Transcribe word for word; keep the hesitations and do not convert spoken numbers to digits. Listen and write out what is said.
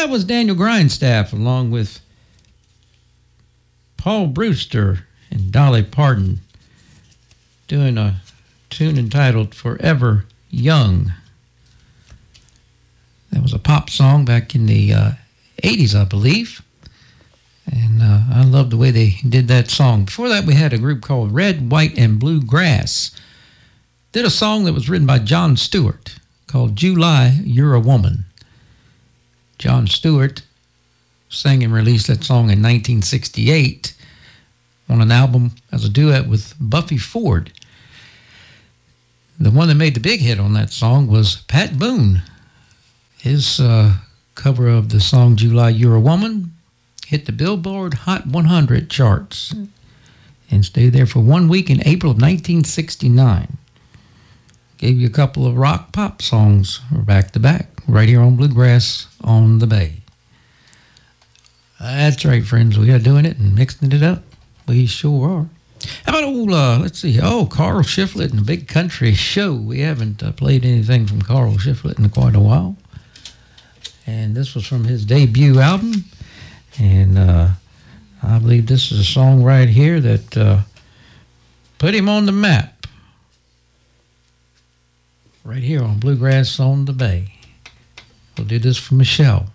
that was Daniel Grindstaff along with Paul Brewster and Dolly Parton doing a tune entitled Forever Young. That was a pop song back in the uh, eighties, I believe. And uh, I love the way they did that song. Before that, we had a group called Red, White, and Blue Grass. Did a song that was written by Jon Stewart called July, You're a Woman. Jon Stewart sang and released that song in nineteen sixty-eight on an album as a duet with Buffy Ford. The one that made the big hit on that song was Pat Boone. His uh, cover of the song July, You're a Woman hit the Billboard Hot one hundred charts and stayed there for one week in April of nineteen sixty-nine. Gave you a couple of rock pop songs back to back right here on Bluegrass on the Bay. That's right, friends. We are doing it and mixing it up. We sure are. How about old, uh, let's see, oh, Carl Shiflett and the Big Country Show. We haven't uh, played anything from Carl Shiflett in quite a while. And this was from his debut album. And uh, I believe this is a song right here that uh, put him on the map. Right here on Bluegrass on the Bay. We'll do this for Michelle.